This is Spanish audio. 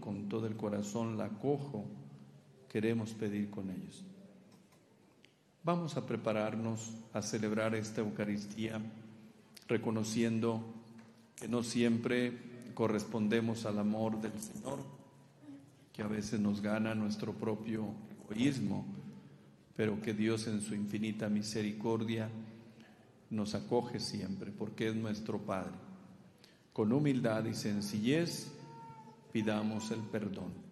con todo el corazón la acojo, queremos pedir con ellos. Vamos a prepararnos a celebrar esta Eucaristía, reconociendo que no siempre correspondemos al amor del Señor, que a veces nos gana nuestro propio egoísmo, pero que Dios en su infinita misericordia nos acoge siempre, porque es nuestro Padre. Con humildad y sencillez pidamos el perdón.